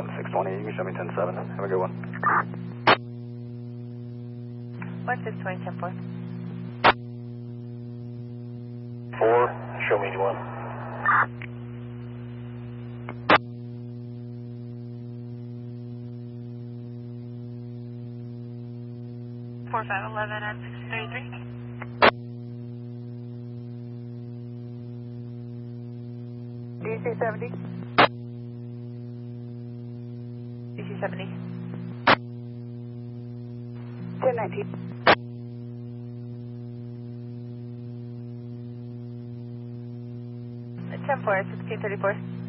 1620, you can show me 10-7. Have a good one. 1620, 10-4. 4, show me 81. 4511 at 633. DC 70. DC 70. 1019. 10-4, 1634.